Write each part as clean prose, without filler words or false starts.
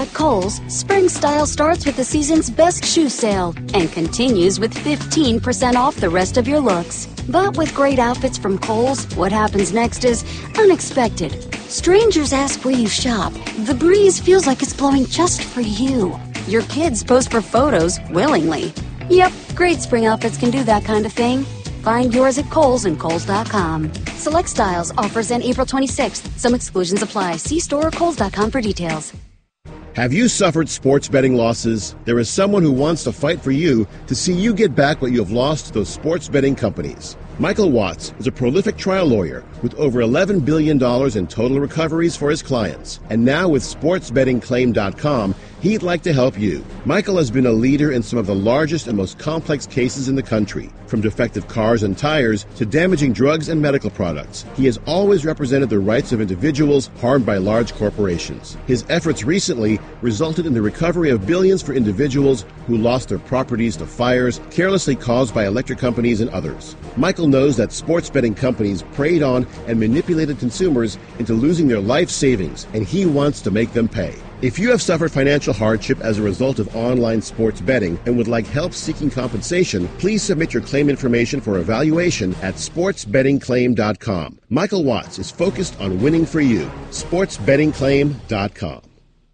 At Kohl's, spring style starts with the season's best shoe sale and continues with 15% off the rest of your looks. But with great outfits from Kohl's, what happens next is unexpected. Strangers ask where you shop. The breeze feels like it's blowing just for you. Your kids post for photos willingly. Yep, great spring outfits can do that kind of thing. Find yours at Kohl's and Kohl's.com. Select styles, offers end April 26th. Some exclusions apply. See store or Kohl's.com for details. Have you suffered sports betting losses? There is someone who wants to fight for you to see you get back what you have lost to those sports betting companies. Michael Watts is a prolific trial lawyer with over $11 billion in total recoveries for his clients. And now with SportsBettingClaim.com, he'd like to help you. Michael has been a leader in some of the largest and most complex cases in the country, from defective cars and tires to damaging drugs and medical products. He has always represented the rights of individuals harmed by large corporations. His efforts recently resulted in the recovery of billions for individuals who lost their properties to fires carelessly caused by electric companies and others. Michael knows that sports betting companies preyed on and manipulated consumers into losing their life savings, and he wants to make them pay. If you have suffered financial hardship as a result of online sports betting and would like help seeking compensation, please submit your claim information for evaluation at SportsBettingClaim.com. Michael Watts is focused on winning for you. SportsBettingClaim.com.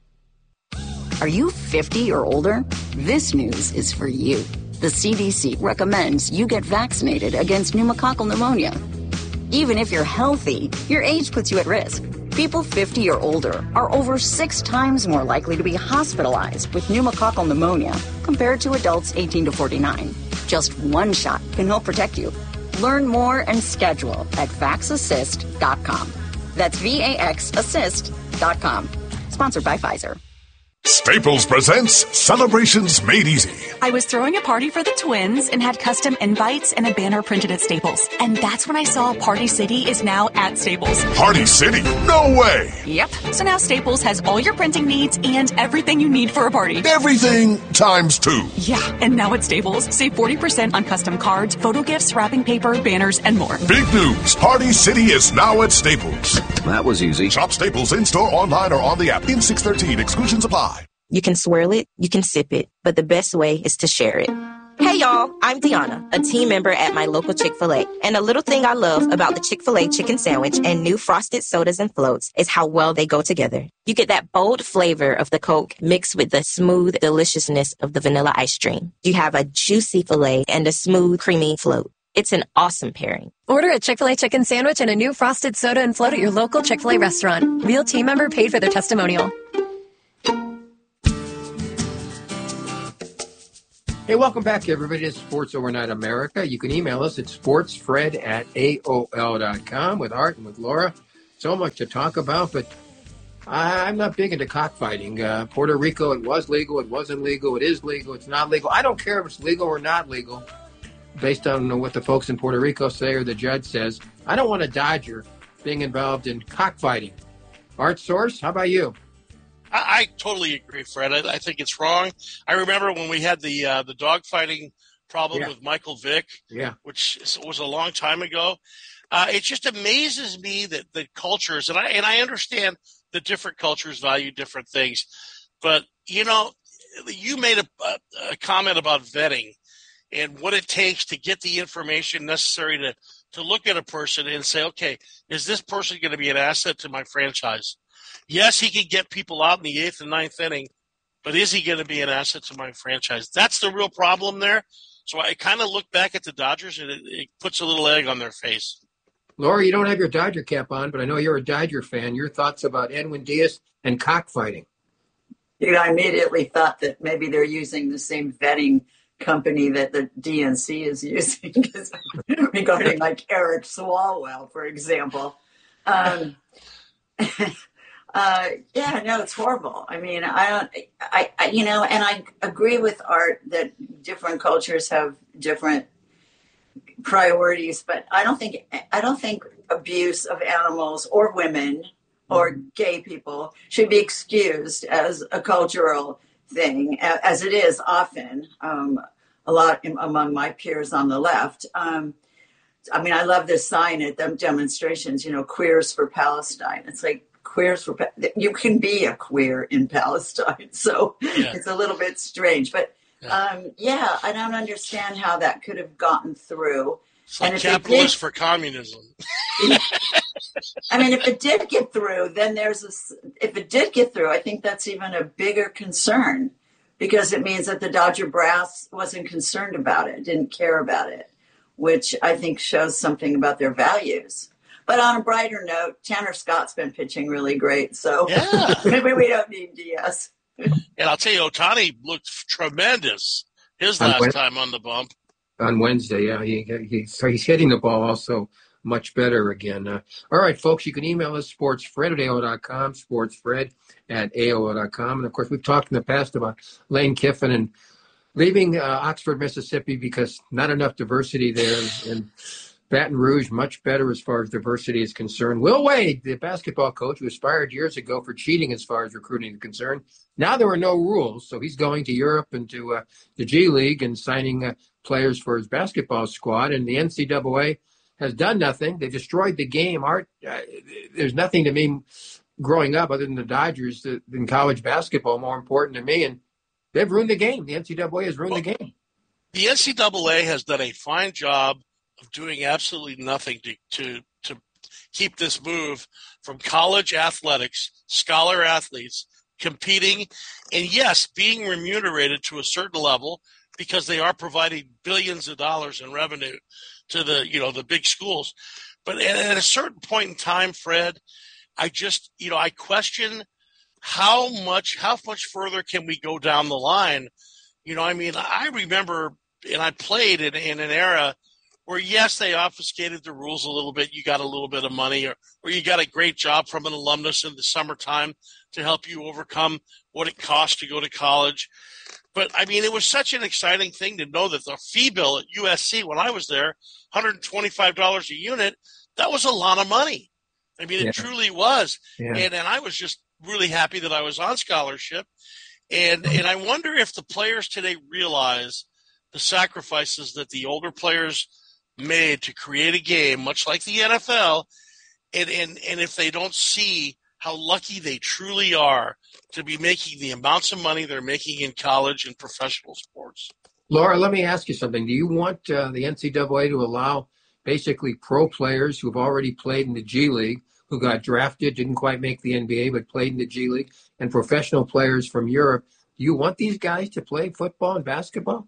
Are you 50 or older? This news is for you. The CDC recommends you get vaccinated against pneumococcal pneumonia. Even if you're healthy, your age puts you at risk. People 50 or older are over 6 times more likely to be hospitalized with pneumococcal pneumonia compared to adults 18 to 49. Just one shot can help protect you. Learn more and schedule at VaxAssist.com. That's VAXAssist.com. Sponsored by Pfizer. Staples presents Celebrations Made Easy. I was throwing a party for the twins and had custom invites and a banner printed at Staples. And that's when I saw Party City is now at Staples. Party City? No way! Yep. So now Staples has all your printing needs and everything you need for a party. Everything times 2. Yeah, and now at Staples, save 40% on custom cards, photo gifts, wrapping paper, banners, and more. Big news! Party City is now at Staples. That was easy. Shop Staples in-store, online, or on the app. In 613, exclusions apply. You can swirl it, you can sip it, but the best way is to share it. Hey y'all, I'm Deanna, a team member at my local Chick-fil-A. And a little thing I love about the Chick-fil-A chicken sandwich and new frosted sodas and floats is how well they go together. You get that bold flavor of the Coke mixed with the smooth deliciousness of the vanilla ice cream. You have a juicy filet and a smooth, creamy float. It's an awesome pairing. Order a Chick-fil-A chicken sandwich and a new frosted soda and float at your local Chick-fil-A restaurant. Real team member paid for their testimonial. Hey, welcome back, everybody, to Sports Overnight America. You can email us at sportsfred@aol.com with Art and with Laura. So much to talk about, but I'm not big into cockfighting. Puerto Rico, it was legal, it wasn't legal, it is legal, it's not legal. I don't care if it's legal or not legal, based on what the folks in Puerto Rico say or the judge says. I don't want a Dodger being involved in cockfighting. Art Source, how about you? I totally agree, Fred. I think it's wrong. I remember when we had the dog fighting problem with Michael Vick, which was a long time ago. It just amazes me that the cultures, and I understand that different cultures value different things, but you made a comment about vetting and what it takes to get the information necessary to look at a person and say, okay, is this person going to be an asset to my franchise? Yes, he can get people out in the 8th and 9th inning, but is he going to be an asset to my franchise? That's the real problem there. So I kind of look back at the Dodgers, and it puts a little egg on their face. Laura, you don't have your Dodger cap on, but I know you're a Dodger fan. Your thoughts about Edwin Diaz and cockfighting? I immediately thought that maybe they're using the same vetting company that the DNC is using regarding like Eric Swalwell, for example. It's horrible. I mean, and I agree with Art that different cultures have different priorities, but I don't think abuse of animals or women or gay people should be excused as a cultural thing, as it is often a lot among my peers on the left. I love this sign at them demonstrations, Queers for Palestine. It's like, queers for you can be a queer in Palestine, so it's a little bit strange. But I don't understand how that could have gotten through. It's like capitalist for communism. I mean, if it did get through, then if it did get through, I think that's even a bigger concern, because it means that the Dodger brass wasn't concerned about it, didn't care about it, which I think shows something about their values. But on a brighter note, Tanner Scott's been pitching really great, so maybe we don't need Diaz. And I'll tell you, Ohtani looked tremendous his last time on the bump. On Wednesday, he's hitting the ball also much better again. All right, folks, you can email us, sportsfred@AOL.com, sportsfred@AOL.com. And, of course, we've talked in the past about Lane Kiffin and leaving Oxford, Mississippi, because not enough diversity there. And Baton Rouge, much better as far as diversity is concerned. Will Wade, the basketball coach who was fired years ago for cheating as far as recruiting is concerned, now there are no rules, so he's going to Europe and to the G League and signing players for his basketball squad. And the NCAA has done nothing. They destroyed the game. There's nothing to me growing up other than the Dodgers in college basketball more important to me, and they've ruined the game. The NCAA has ruined the game. The NCAA has done a fine job of doing absolutely nothing to keep this move from college athletics, scholar athletes, competing, and yes, being remunerated to a certain level because they are providing billions of dollars in revenue to the big schools. But at a certain point in time, Fred, I question how much further can we go down the line? I remember, and I played in an era where, yes, they obfuscated the rules a little bit. You got a little bit of money or you got a great job from an alumnus in the summertime to help you overcome what it costs to go to college. But, it was such an exciting thing to know that the fee bill at USC when I was there, $125 a unit, that was a lot of money. It truly was. Yeah. And I was just really happy that I was on scholarship. And I wonder if the players today realize the sacrifices that the older players made to create a game, much like the NFL, and if they don't see how lucky they truly are to be making the amounts of money they're making in college and professional sports. Laura, let me ask you something. Do you want the NCAA to allow basically pro players who have already played in the G League, who got drafted, didn't quite make the NBA, but played in the G League, and professional players from Europe, do you want these guys to play football and basketball?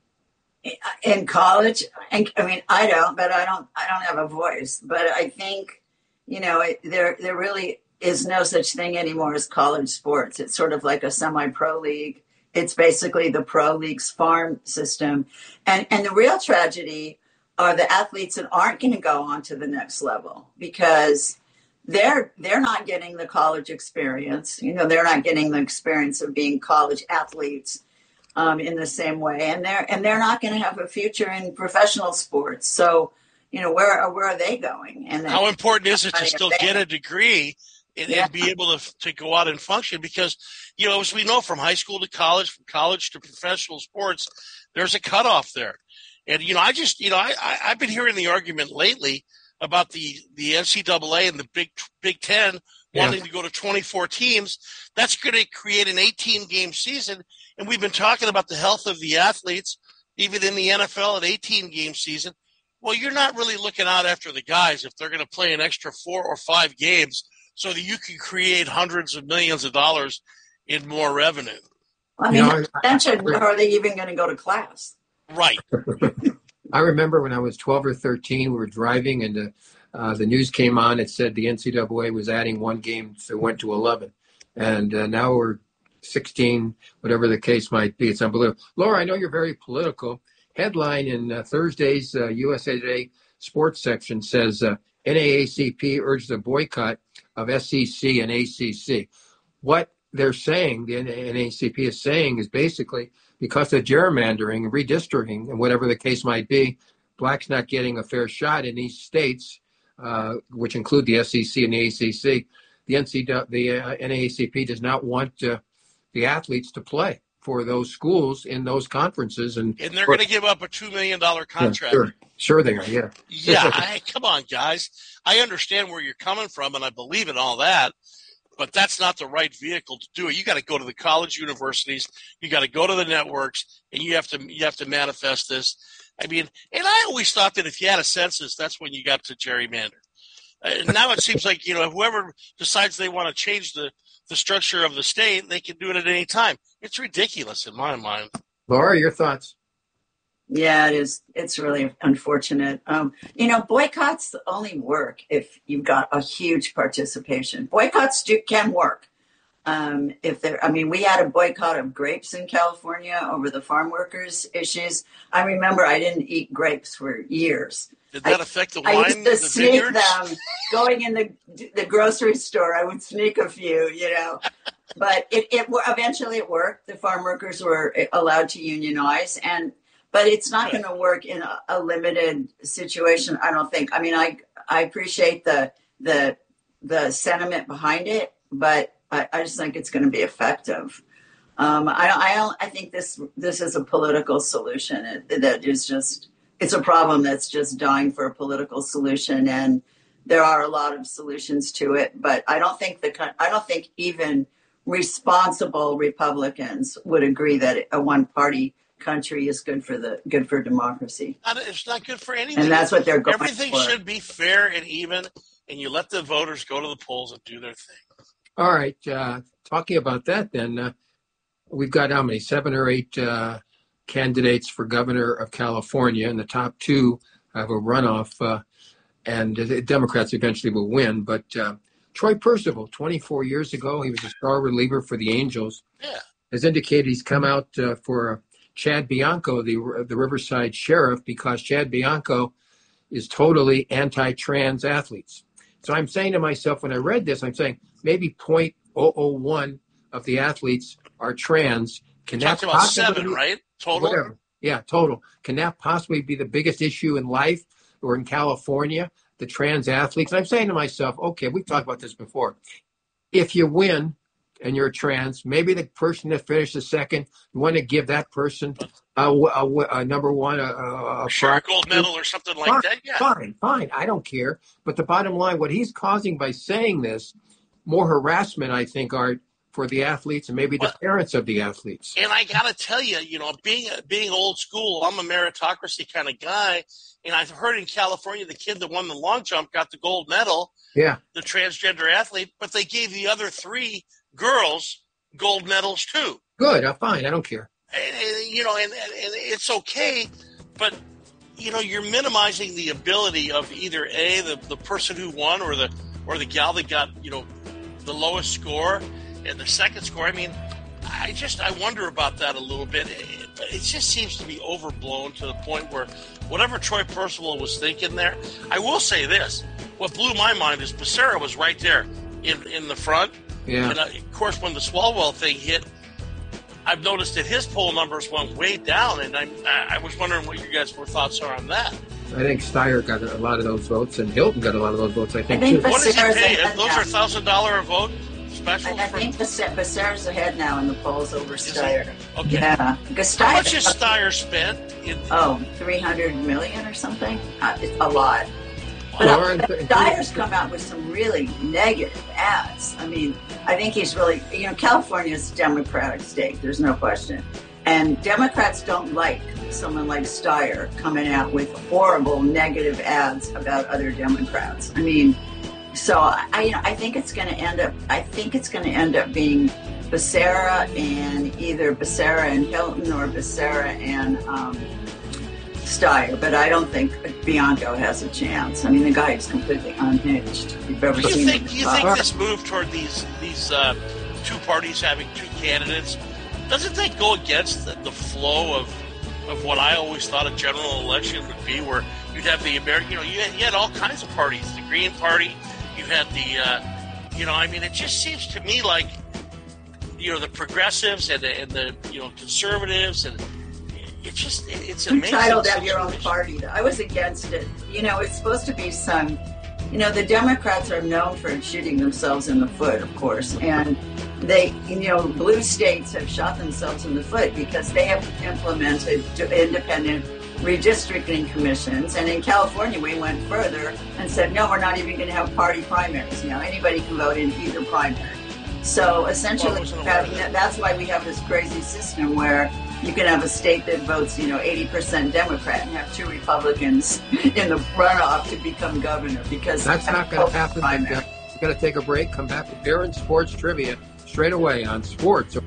In college? I don't, but I don't have a voice. But I think, there really is no such thing anymore as college sports. It's sort of like a semi-pro league. It's basically the pro league's farm system. And the real tragedy are the athletes that aren't going to go on to the next level because they're not getting the college experience. They're not getting the experience of being college athletes in the same way. And they're not going to have a future in professional sports. So, where are they going? And how important is it to still get a degree and be able to go out and function? Because, as we know, from high school to college, from college to professional sports, there's a cutoff there. And, I've been hearing the argument lately about the NCAA and the Big Ten wanting to go to 24 teams. That's going to create an 18-game season. And we've been talking about the health of the athletes, even in the NFL, an 18-game season. Well, you're not really looking out after the guys if they're going to play an extra 4 or 5 games so that you can create hundreds of millions of dollars in more revenue. Are they even going to go to class? Right. I remember when I was 12 or 13, we were driving and the news came on. It said the NCAA was adding 1 game, so it went to 11. And now we're 16, whatever the case might be. It's unbelievable. Laura, I know you're very political. Headline in Thursday's USA Today sports section says NAACP urges a boycott of SEC and ACC. What they're saying, the NAACP is saying, is basically because of gerrymandering and redistricting and whatever the case might be, blacks not getting a fair shot in these states, which include the SEC and the ACC. The NAACP does not want the athletes to play for those schools in those conferences. And they're going to give up a $2 million contract. Yeah, sure they are, yeah. Come on, guys. I understand where you're coming from, and I believe in all that. but that's not the right vehicle to do it. You got to go to the college universities, you got to go to the networks, and you have to manifest this. I mean, and I always thought that if you had a census, that's when you got to gerrymander. Now it seems like, whoever decides they want to change the structure of the state, they can do it at any time. It's ridiculous in my mind. Laura, your thoughts? Yeah, it is. It's really unfortunate. Boycotts only work if you've got a huge participation. Boycotts can work. We had a boycott of grapes in California over the farm workers issues. I remember I didn't eat grapes for years. Did that affect the wine? I used to sneak them. Going in the grocery store, I would sneak a few, But it eventually it worked. The farm workers were allowed to unionize, but it's not going to work in a limited situation, I don't think. I mean, I appreciate the sentiment behind it, but I just think it's going to be effective. I think this is a political solution that is just, it's a problem that's just dying for a political solution, and there are a lot of solutions to it. But I don't think even responsible Republicans would agree that a one-party country is good for democracy. It's not good for anything. And that's what they're going Everything for. should be fair and even, and you let the voters go to the polls and do their thing. All right. Talking about that, then, we've got how many? 7 or 8 candidates for governor of California, and the top 2 have a runoff, and the Democrats eventually will win. But Troy Percival, 24 years ago, he was a star reliever for the Angels. Yeah. Has indicated he's come out for Chad Bianco, the Riverside sheriff, because Chad Bianco is totally anti-trans athletes. So I'm saying to myself, when I read this, I'm saying maybe 0.001 of the athletes are trans. Can that about 7, right? Total? Whatever. Yeah, total. Can that possibly be the biggest issue in life or in California, the trans athletes? And I'm saying to myself, okay, we've talked about this before. If you win and you're trans, maybe the person that finished second, you want to give that person a number one, a gold medal or something like that. Yeah. Fine. I don't care. But the bottom line, what he's causing by saying this, more harassment, I think, Art, for the athletes and maybe the parents of the athletes. And I got to tell you, being old school, I'm a meritocracy kind of guy. And I've heard in California, the kid that won the long jump got the gold medal. Yeah. The transgender athlete, but they gave the other 3 girls gold medals too. Good. Fine. I don't care. And it's okay, but you're minimizing the ability of either the person who won or the gal that got the lowest score and the second score. I mean, I wonder about that a little bit. It just seems to be overblown to the point where whatever Troy Percival was thinking there. I will say this: what blew my mind is Becerra was right there in the front. Yeah. And of course, when the Swalwell thing hit, I've noticed that his poll numbers went way down, and I was wondering what your guys' thoughts are on that. I think Steyer got a lot of those votes, and Hilton got a lot of those votes, I think too. What does he pay? Those are $1,000 a vote special? I think Becerra's ahead now in the polls over Steyer. Okay. Yeah. Because How much has Steyer spent? $300 million or something? A lot. But Steyer's come out with some really negative ads. I mean, I think he's really, California's a Democratic state. There's no question. And Democrats don't like someone like Steyer coming out with horrible negative ads about other Democrats. I mean, so I think it's going to end up being Becerra and either Becerra and Hilton or Becerra and Steyer, but I don't think Bianco has a chance. I mean, the guy is completely unhinged. Do you think this move toward these 2 parties having 2 candidates, doesn't that go against the flow of what I always thought a general election would be, where you'd have the American, you had all kinds of parties, the Green Party, you had the, it just seems to me like, the progressives and the conservatives and. It's amazing. You're entitled to have your own party. I was against it. It's supposed to be some, the Democrats are known for shooting themselves in the foot, of course. And they, blue states have shot themselves in the foot because they have implemented independent redistricting commissions. And in California, we went further and said, no, we're not even going to have party primaries. Anybody can vote in either primary. So essentially, that's why we have this crazy system where you can have a state that votes, 80% Democrat and have 2 Republicans in the runoff to become governor, because that's not going to happen. We're going to take a break, come back with Barron Sports Trivia straight away on sports.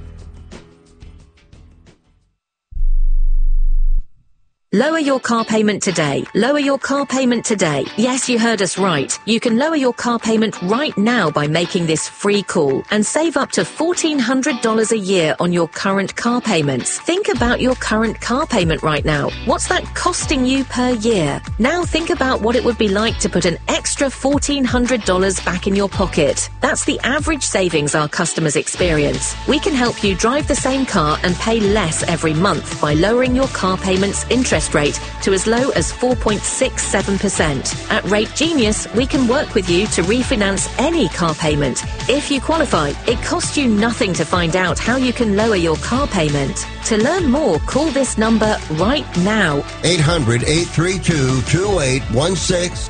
Lower your car payment today. Lower your car payment today. Yes, you heard us right. You can lower your car payment right now by making this free call and save up to $1,400 a year on your current car payments. Think about your current car payment right now. What's that costing you per year? Now think about what it would be like to put an extra $1,400 back in your pocket. That's the average savings our customers experience. We can help you drive the same car and pay less every month by lowering your car payment's interest rate to as low as 4.67%. At Rate Genius, we can work with you to refinance any car payment. If you qualify, it costs you nothing to find out how you can lower your car payment. To learn more, call this number right now. 800-832-2816.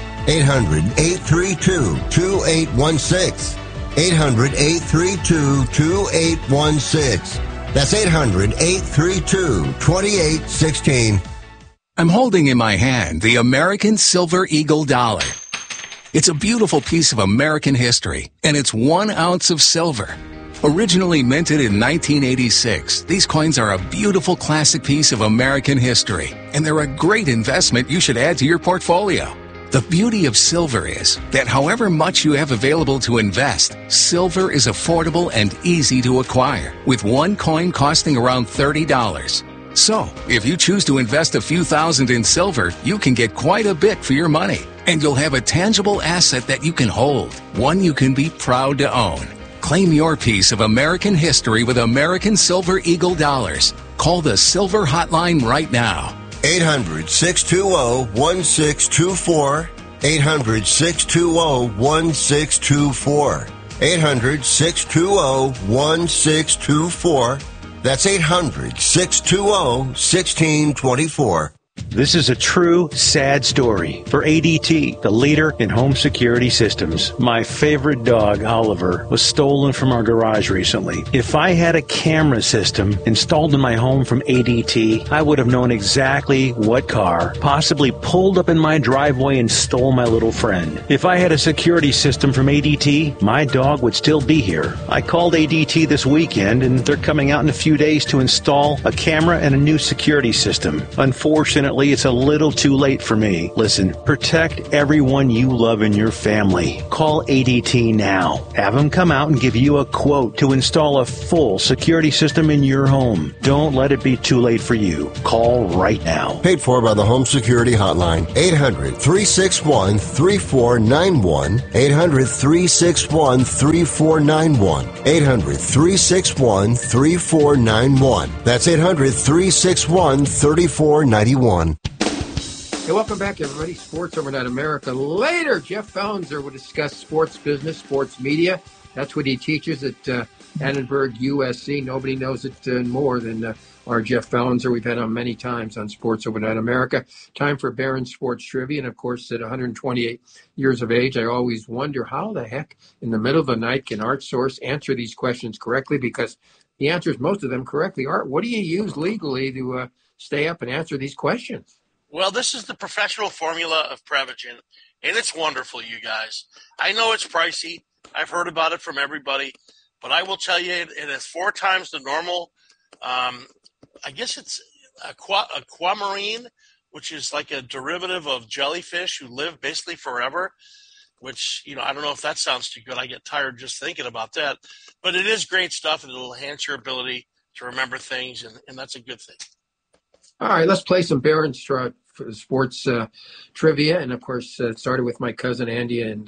800-832-2816. 800-832-2816. That's 800-832-2816. I'm holding in my hand the American Silver Eagle dollar. It's a beautiful piece of American history, and it's 1 ounce of silver. Originally minted in 1986, these coins are a beautiful classic piece of American history, and they're a great investment you should add to your portfolio. The beauty of silver is that however much you have available to invest, silver is affordable and easy to acquire, with 1 coin costing around $30. So, if you choose to invest a few thousand in silver, you can get quite a bit for your money. And you'll have a tangible asset that you can hold, one you can be proud to own. Claim your piece of American history with American Silver Eagle dollars. Call the Silver Hotline right now. 800-620-1624. 800-620-1624. 800-620-1624. That's 800-620-1624. This is a true, sad story for ADT, the leader in home security systems. My favorite dog, Oliver, was stolen from our garage recently. If I had a camera system installed in my home from ADT, I would have known exactly what car possibly pulled up in my driveway and stole my little friend. If I had a security system from ADT, my dog would still be here. I called ADT this weekend, and they're coming out in a few days to install a camera and a new security system. Unfortunately, it's a little too late for me. Listen, protect everyone you love in your family. Call ADT now. Have them come out and give you a quote to install a full security system in your home. Don't let it be too late for you. Call right now. Paid for by the Home Security Hotline. 800-361-3491. 800-361-3491. 800-361-3491. That's 800-361-3491. Hey, welcome back, everybody. Sports Overnight America. Later, Jeff Fellenzer will discuss sports business, sports media. That's what he teaches at Annenberg USC. Nobody knows it more than our Jeff Fellenzer. We've had him many times on Sports Overnight America. Time for Barron Sports Trivia. And, of course, at 128 years of age, I always wonder how the heck in the middle of the night can Art Source answer these questions correctly, because he answers most of them correctly. Art, what do you use legally to stay up and answer these questions? Well, this is the professional formula of Prevagen, and it's wonderful, you guys. I know it's pricey. I've heard about it from everybody, but I will tell you it is 4 times the normal. I guess it's aquamarine, which is like a derivative of jellyfish who live basically forever, which, I don't know if that sounds too good. I get tired just thinking about that. But it is great stuff, and it'll enhance your ability to remember things, and that's a good thing. All right, let's play some Barron sports trivia. And, of course, it started with my cousin Andy and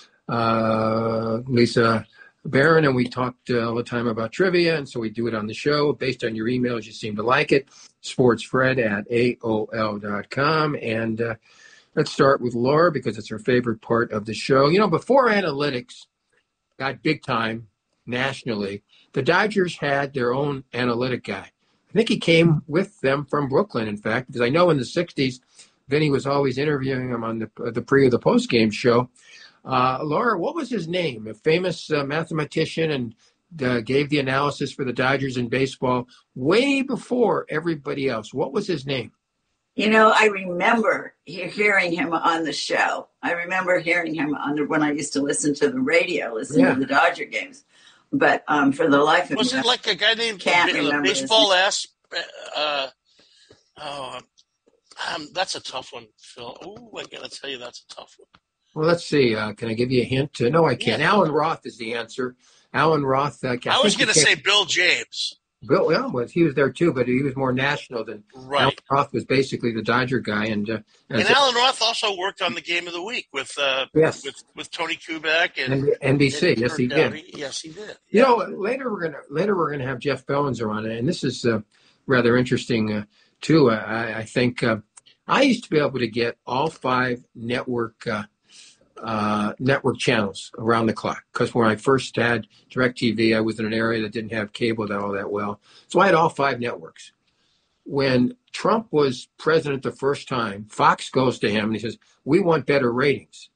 Lisa Barron, and we talked all the time about trivia, and so we do it on the show. Based on your emails, you seem to like it. sportsfred@aol.com. And let's start with Laura, because it's her favorite part of the show. Before analytics got big time nationally, the Dodgers had their own analytic guy. I think he came with them from Brooklyn, in fact, because I know in the 60s, Vinny was always interviewing him on the pre or the post-game show. Laura, what was his name? A famous mathematician and gave the analysis for the Dodgers in baseball way before everybody else. What was his name? I remember hearing him on the show. I remember hearing him when I used to listen to the radio, listen to the Dodger games. But for the life of me, was it like a guy named Baseball Ass? That's a tough one, Phil. Oh, I gotta tell you, that's a tough one. Well, let's see. Can I give you a hint? No, I can't. Yeah. Alan Roth is the answer. Alan Roth. I was going to say Bill James. Bill, he was there too, but he was more national than right. Alan Roth was basically the Dodger guy, and Alan Roth also worked on the Game of the Week with Tony Kubek and NBC. Yes, he did. Yes, he did. Later we're gonna have Jeff Bellinger on it, and this is rather interesting too. I think I used to be able to get all 5 network channels around the clock, because when I first had DirecTV, I was in an area that didn't have cable all that well. So I had all 5 networks. When Trump was president the first time, Fox goes to him and he says, we want better ratings.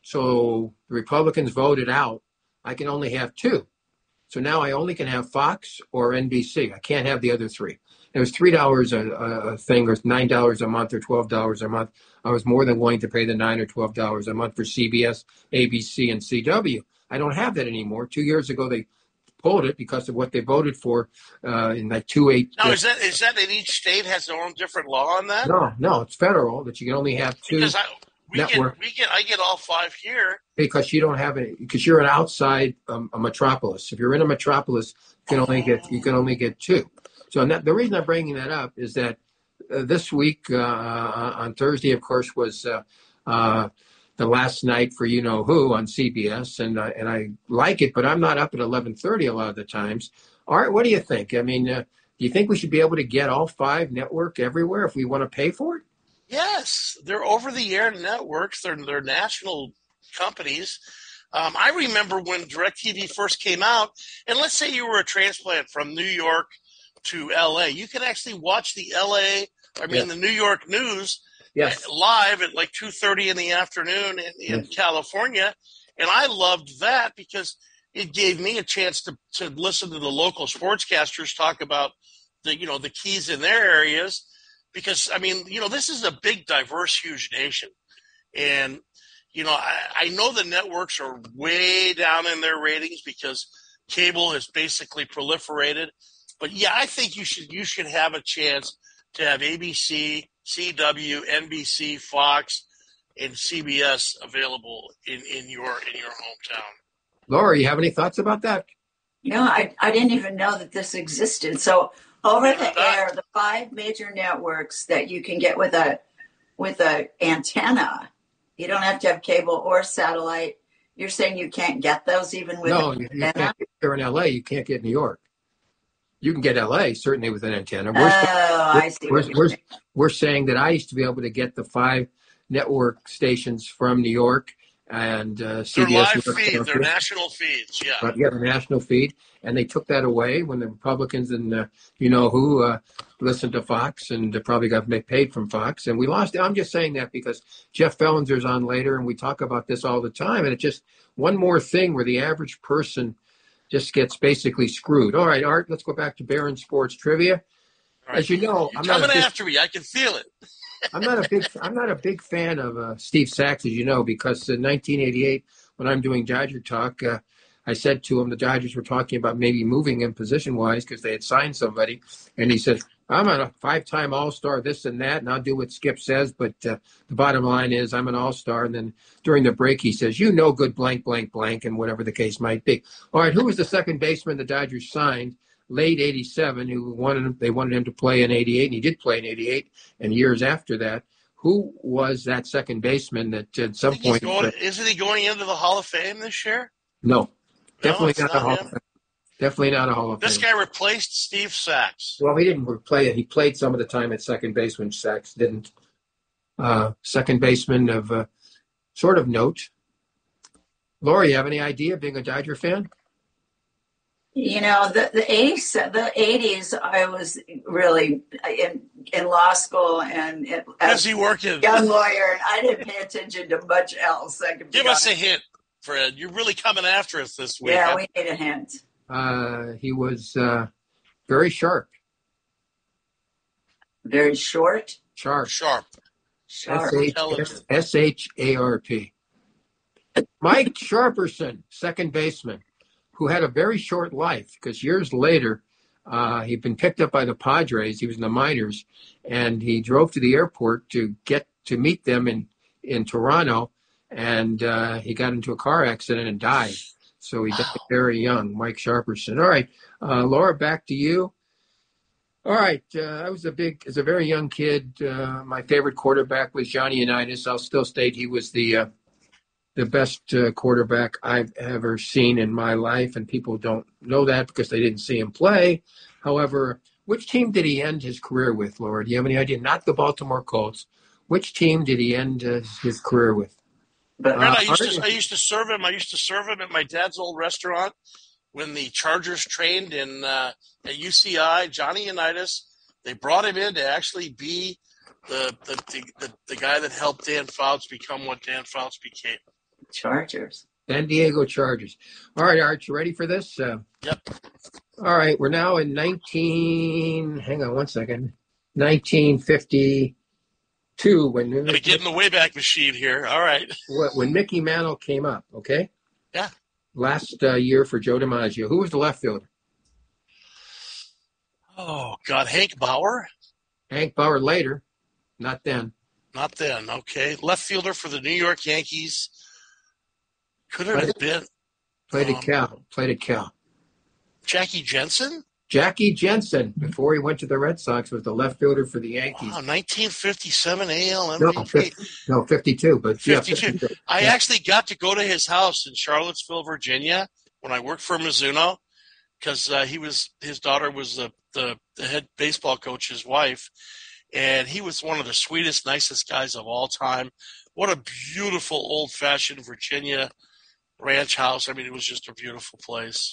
So the Republicans voted out, I can only have 2. So now I only can have Fox or NBC. I can't have the other 3. It was $3 a thing, or $9 a month, or $12 a month. I was more than willing to pay the $9 or $12 a month for CBS, ABC, and CW. I don't have that anymore. 2 years ago, they pulled it because of what they voted for in like 2-8. Now, is that in each state has their own different law on that? No, it's federal that you can only have 2 networks. I get all 5 here because you don't have any. Because you're an outside a metropolis. If you're in a metropolis, you can only get 2. So the reason I'm bringing that up is that this week on Thursday, of course, was the last night for you know who on CBS, and I like it, but I'm not up at 11:30 a lot of the times. Art, what do you think? I mean, do you think we should be able to get all 5 network everywhere if we want to pay for it? Yes, they're over-the-air networks. They're national companies. I remember when DirecTV first came out, and let's say you were a transplant from New York to LA, you can actually watch the the New York news live at like 2:30 in the afternoon in California. And I loved that because it gave me a chance to listen to the local sportscasters talk about the keys in their areas. Because, this is a big, diverse, huge nation. And, I know the networks are way down in their ratings because cable has basically proliferated. But yeah, I think you should have a chance to have ABC, CW, NBC, Fox, and CBS available in your hometown. Laura, you have any thoughts about that? I didn't even know that this existed. So over the air, the 5 major networks that you can get with a antenna, you don't have to have cable or satellite. You're saying you can't get those even with an antenna? You can't. If you're in LA, you can't get New York. You can get LA certainly with an antenna. I see. We're saying that I used to be able to get the 5 network stations from New York and CBS. They're live feeds. They're national feeds. Yeah. But the national feed, and they took that away when the Republicans and listened to Fox and probably got paid from Fox, and we lost it. I'm just saying that because Jeff Bellinger's on later, and we talk about this all the time, and it's just one more thing where the average person just gets basically screwed. All right, Art, let's go back to Barron Sports Trivia. Right. As you know, I'm coming after me. I can feel it. I'm not a big fan of Steve Sachs, as you know, because in 1988, when I'm doing Dodger Talk, I said to him the Dodgers were talking about maybe moving him position-wise because they had signed somebody, and he said, I'm a 5-time All-Star, this and that, and I'll do what Skip says, but the bottom line is I'm an All-Star. And then during the break, he says, good blank, blank, blank, and whatever the case might be. All right, who was the second baseman the Dodgers signed late 87 they wanted him to play in 88, and he did play in 88, and years after that? Who was that second baseman that at some point... Isn't he going into the Hall of Fame this year? No, definitely not the Hall of Fame. Definitely not a Hall of Fame. This guy replaced Steve Sachs. Well, he didn't play it. He played some of the time at second base when Sachs didn't. Second baseman of sort of note. Laura, you have any idea, being a Dodger fan? The 80s, I was really in law school and busy working, young lawyer, and I didn't pay attention to much else. Give us a hint. Fred. You're really coming after us this week. Yeah, we need a hint. He was very sharp. Very short? Sharp. Sharp. S-H-A-R-P. Mike Sharperson, second baseman, who had a very short life because years later, he'd been picked up by the Padres. He was in the minors, and he drove to the airport to get to meet them in Toronto, and he got into a car accident and died. So he died very young, Mike Sharperson. All right, Laura, back to you. All right, I was as a very young kid, my favorite quarterback was Johnny Unitas. I'll still state he was the best quarterback I've ever seen in my life, and people don't know that because they didn't see him play. However, which team did he end his career with, Laura? Do you have any idea? Not the Baltimore Colts. Which team did he end his career with? I used to serve him. I used to serve him at my dad's old restaurant when the Chargers trained in at UCI. Johnny Unitas. They brought him in to actually be the guy that helped Dan Fouts become what Dan Fouts became. Chargers. San Diego Chargers. All right, Art, you ready for this? Yep. All right, we're now in 1952 when Gotta get in the Wayback Machine here. All right. When Mickey Mantle came up, okay? Yeah. Last year for Joe DiMaggio. Who was the left fielder? Oh, God, Hank Bauer? Hank Bauer later, not then. Not then, okay. Left fielder for the New York Yankees. Could it have been? Played at Cal. Jackie Jensen? Jackie Jensen, before he went to the Red Sox, was the left fielder for the Yankees. Wow, 1957 AL MVP. No, 52. But 52. Yeah, 52. I actually got to go to his house in Charlottesville, Virginia, when I worked for Mizuno, because his daughter was the head baseball coach's wife, and he was one of the sweetest, nicest guys of all time. What a beautiful old-fashioned Virginia ranch house. I mean, it was just a beautiful place.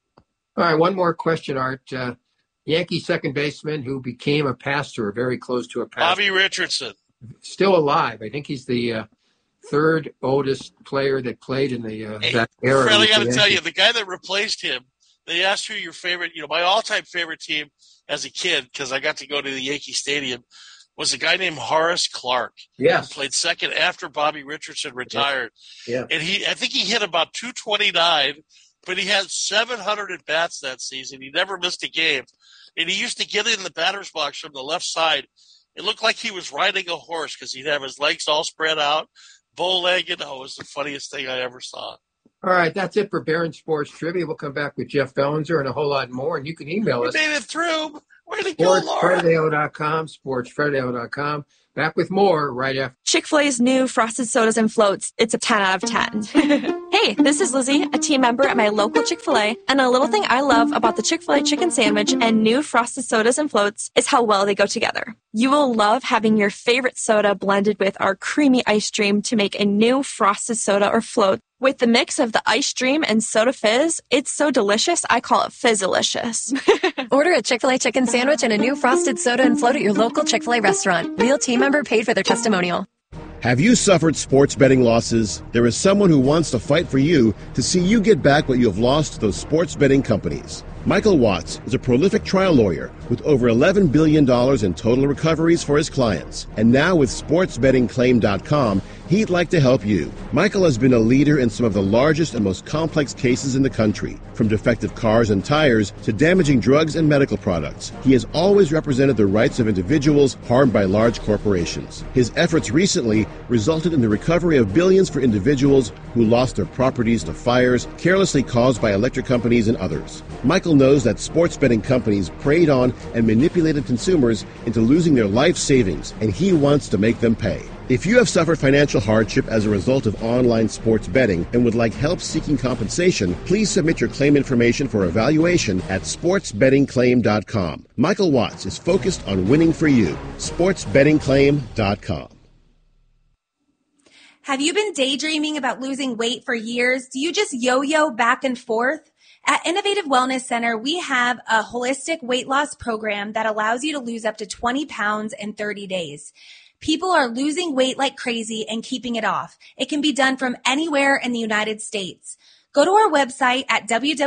All right, one more question, Art. Yankee second baseman who became a pastor, very close to a pastor. Bobby Richardson. Still alive. I think he's the third oldest player that played in that era. Fred, I got to tell you, the guy that replaced him, they asked who your favorite, my all-time favorite team as a kid, because I got to go to the Yankee Stadium, was a guy named Horace Clarke. Yes. Who played second after Bobby Richardson retired. Yeah. And I think he hit about 229, but he had 700 at-bats that season. He never missed a game. And he used to get in the batter's box from the left side. It looked like he was riding a horse because he'd have his legs all spread out, bow-legged. Oh, it was the funniest thing I ever saw. All right, that's it for Barron Sports Trivia. We'll come back with Jeff Bellinger and a whole lot more, and you can email us. We made it through. Way to go, Laura. SportsFredDeo.com, SportsFredDeo.com. Back with more right after. Chick-fil-A's new Frosted Sodas and Floats. It's a 10 out of 10. Hey, this is Lizzie, a team member at my local Chick-fil-A, and a little thing I love about the Chick-fil-A chicken sandwich and new Frosted Sodas and Floats is how well they go together. You will love having your favorite soda blended with our creamy ice stream to make a new frosted soda or float. With the mix of the ice stream and soda fizz, it's so delicious, I call it Fizzalicious. Order a Chick-fil-A chicken sandwich and a new frosted soda and float at your local Chick-fil-A restaurant. Real team member paid for their testimonial. Have you suffered sports betting losses? There is someone who wants to fight for you to see you get back what you have lost to those sports betting companies. Michael Watts is a prolific trial lawyer with over $11 billion in total recoveries for his clients. And now with SportsBettingClaim.com, he'd like to help you. Michael has been a leader in some of the largest and most complex cases in the country, from defective cars and tires to damaging drugs and medical products. He has always represented the rights of individuals harmed by large corporations. His efforts recently resulted in the recovery of billions for individuals who lost their properties to fires carelessly caused by electric companies and others. Michael knows that sports betting companies preyed on and manipulated consumers into losing their life savings, and he wants to make them pay. If you have suffered financial hardship as a result of online sports betting and would like help seeking compensation, please submit your claim information for evaluation at SportsBettingClaim.com. Michael Watts is focused on winning for you. SportsBettingClaim.com. Have you been daydreaming about losing weight for years? Do you just yo-yo back and forth? At Innovative Wellness Center, we have a holistic weight loss program that allows you to lose up to 20 pounds in 30 days. People are losing weight like crazy and keeping it off. It can be done from anywhere in the United States. Go to our website at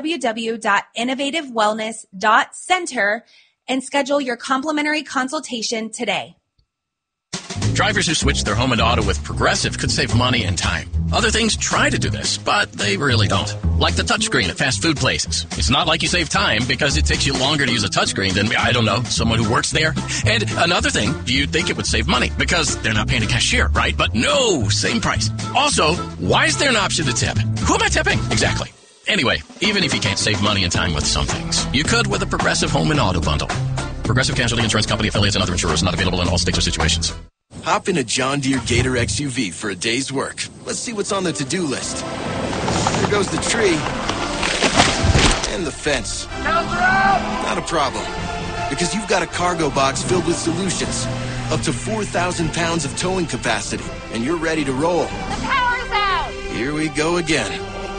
www.innovativewellness.center and schedule your complimentary consultation today. Drivers who switch their home and auto with Progressive could save money and time. Other things try to do this, but they really don't. Like the touchscreen at fast food places. It's not like you save time because it takes you longer to use a touchscreen than, I don't know, someone who works there. And another thing, you'd think it would save money because they're not paying a cashier, right? But no, same price. Also, why is there an option to tip? Who am I tipping? Exactly. Anyway, even if you can't save money and time with some things, you could with a Progressive home and auto bundle. Progressive Casualty Insurance Company, affiliates, and other insurers not available in all states or situations. Hop in a John Deere Gator XUV for a day's work. Let's see what's on the to-do list. There goes the tree. And the fence. Not a problem. Because you've got a cargo box filled with solutions. Up to 4,000 pounds of towing capacity. And you're ready to roll. The power's out! Here we go again.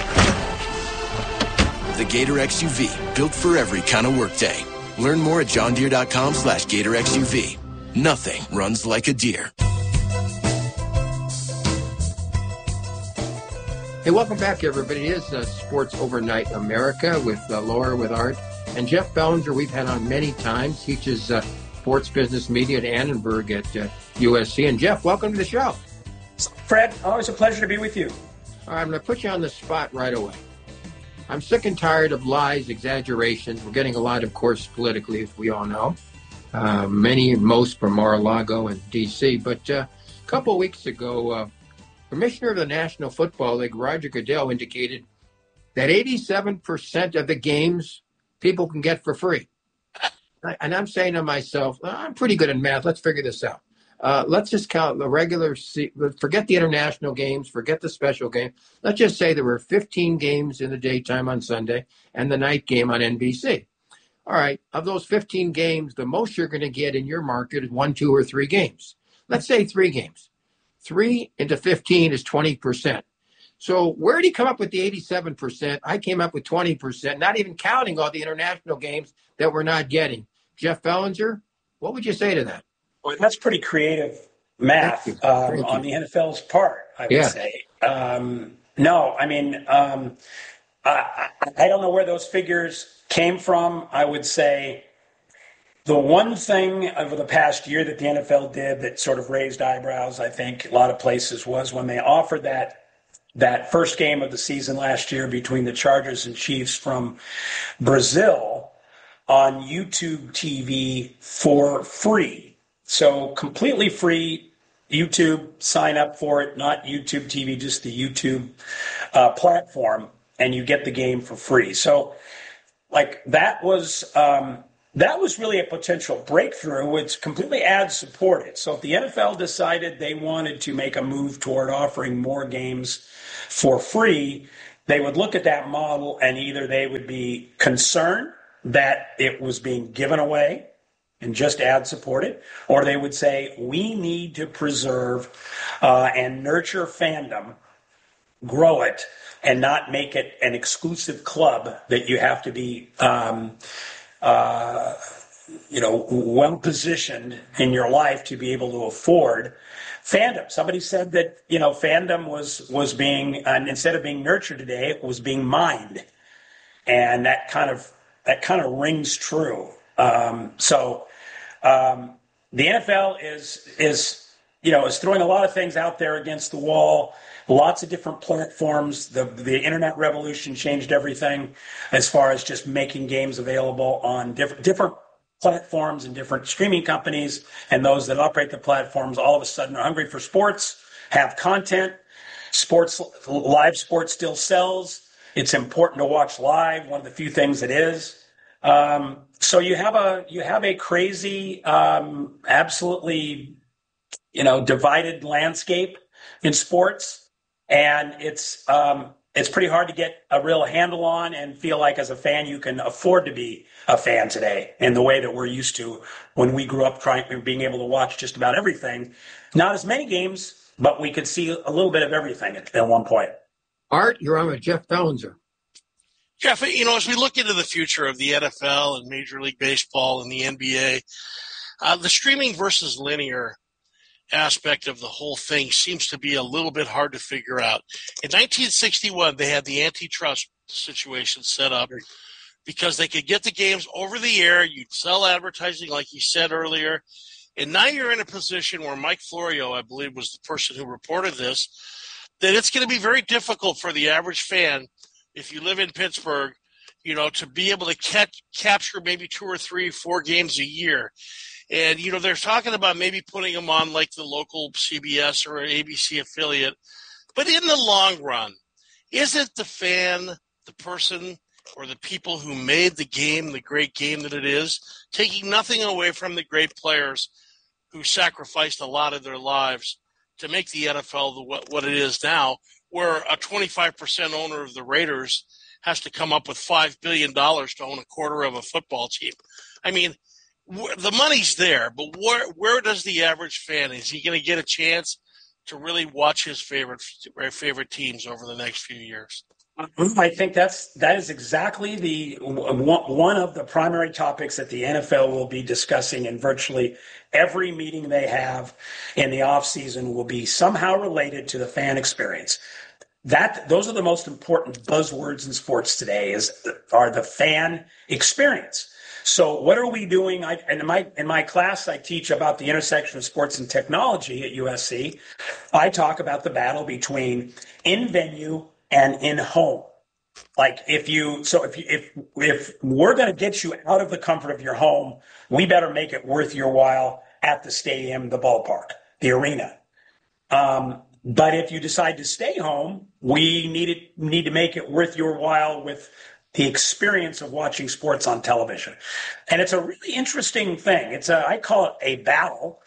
The Gator XUV. Built for every kind of workday. Learn more at johndeere.com/Gator XUV. Nothing runs like a Deere. Hey, welcome back, everybody. It is Sports Overnight America with Laura, with Art, and Jeff Bellinger. We've had on many times. Teaches sports business media at Annenberg at USC. And Jeff, welcome to the show. Fred, always a pleasure to be with you. All right, I'm going to put you on the spot right away. I'm sick and tired of lies, exaggerations. We're getting a lot, of course, politically, as we all know. Most from Mar-a-Lago and D.C. But a couple of weeks ago, Commissioner of the National Football League, Roger Goodell, indicated that 87% of the games people can get for free. And I'm saying to myself, I'm pretty good at math. Let's figure this out. Let's just count the regular, forget the international games, forget the special game. Let's just say there were 15 games in the daytime on Sunday and the night game on NBC. All right, of those 15 games, the most you're going to get in your market is 1, 2, or 3 games. Let's say 3 games. 3 into 15 is 20%. So where did he come up with the 87%? I came up with 20%, not even counting all the international games that we're not getting. Jeff Bellinger, what would you say to that? Well, that's pretty creative math on the NFL's part, I would say. No, I mean, I don't know where those figures came from. I would say the one thing over the past year that the NFL did that sort of raised eyebrows, I think, a lot of places, was when they offered that first game of the season last year between the Chargers and Chiefs from Brazil on YouTube TV for free. So completely free. YouTube, sign up for it, not YouTube TV, just the YouTube platform, and you get the game for free. So like that was really a potential breakthrough. It's completely ad supported. So if the NFL decided they wanted to make a move toward offering more games for free, they would look at that model and either they would be concerned that it was being given away and just ad supported, or they would say, we need to preserve and nurture fandom, grow it, and not make it an exclusive club that you have to be, well positioned in your life to be able to afford fandom. Somebody said that fandom was being, instead of being nurtured today, it was being mined, and that kind of rings true. The NFL is throwing a lot of things out there against the wall. Lots of different platforms. The internet revolution changed everything as far as just making games available on different platforms and different streaming companies. And those that operate the platforms all of a sudden are hungry for sports, have content. Live sports still sells. It's important to watch live. One of the few things it is. So you have a crazy, absolutely, divided landscape in sports, and it's pretty hard to get a real handle on and feel like as a fan you can afford to be a fan today in the way that we're used to when we grew up being able to watch just about everything. Not as many games, but we could see a little bit of everything at one point. Art, you're on with Jeff Bellinger. Jeff, as we look into the future of the NFL and Major League Baseball and the NBA, the streaming versus linear aspect of the whole thing seems to be a little bit hard to figure out. In 1961, they had the antitrust situation set up because they could get the games over the air. You'd sell advertising, like you said earlier. And now you're in a position where Mike Florio, I believe, was the person who reported this, that it's going to be very difficult for the average fan, if you live in Pittsburgh, to be able to capture maybe 2 or 3, 4 games a year. And, they're talking about maybe putting them on like the local CBS or ABC affiliate. But in the long run, isn't the fan, the person, or the people who made the game the great game that it is, taking nothing away from the great players who sacrificed a lot of their lives to make the NFL what it is now, where a 25% owner of the Raiders has to come up with $5 billion to own a quarter of a football team? I mean, the money's there, but where does the average fan, is he going to get a chance to really watch his favorite teams over the next few years? I think that is exactly the one of the primary topics that the NFL will be discussing in virtually every meeting they have in the offseason will be somehow related to the fan experience. Those are the most important buzzwords in sports today are the fan experience. So what are we doing? In my class, I teach about the intersection of sports and technology at USC. I talk about the battle between in-venue and in-home. Like if we're going to get you out of the comfort of your home, we better make it worth your while at the stadium, the ballpark, the arena. But if you decide to stay home, we need to make it worth your while with the experience of watching sports on television. And it's a really interesting thing. I call it a battle.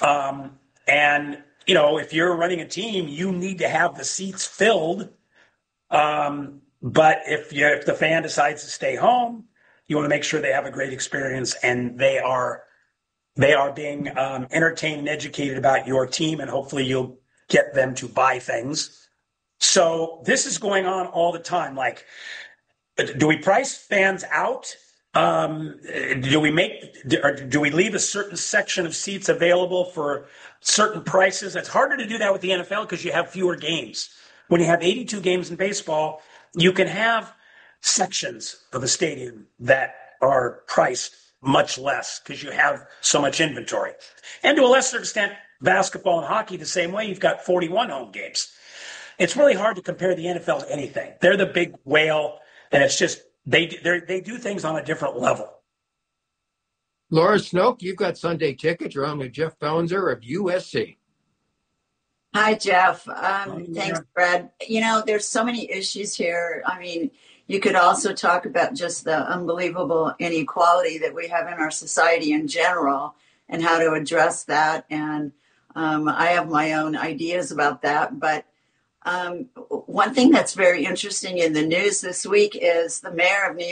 And if you're running a team, you need to have the seats filled. But if the fan decides to stay home, you want to make sure they have a great experience and they are being entertained and educated about your team, and hopefully you'll get them to buy things. So this is going on all the time. Like, do we price fans out? Do we leave a certain section of seats available for certain prices? It's harder to do that with the NFL because you have fewer games. When you have 82 games in baseball, you can have sections of a stadium that are priced much less because you have so much inventory. And to a lesser extent, basketball and hockey the same way. You've got 41 home games. It's really hard to compare the NFL to anything. They're the big whale, and it's just they do things on a different level. Laura Snoke, you've got Sunday tickets. You're on with Jeff Bellinger of USC. Hi, Jeff. Thanks, Brad. There's so many issues here. I mean, you could also talk about just the unbelievable inequality that we have in our society in general and how to address that. And I have my own ideas about that. But one thing that's very interesting in the news this week is the mayor of New